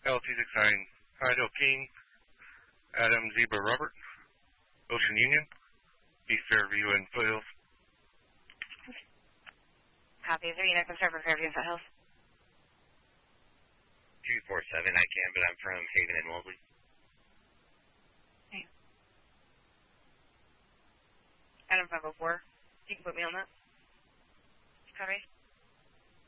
L269 Hydro King, Adam Zebra Robert, Ocean Union, East Fairview and Foothills. Copy. Is there any concern for Fairview and Foothills? 247, I can, but I'm from Haven and Mobley. Okay. Adam 504. You can put me on that. Copy.